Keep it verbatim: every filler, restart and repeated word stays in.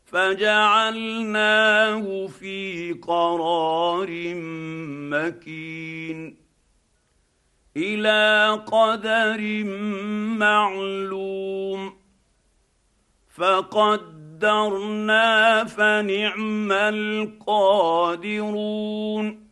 فجعلناه في قرار مكين الى قدر معلوم فقدرنا فنعم القادرون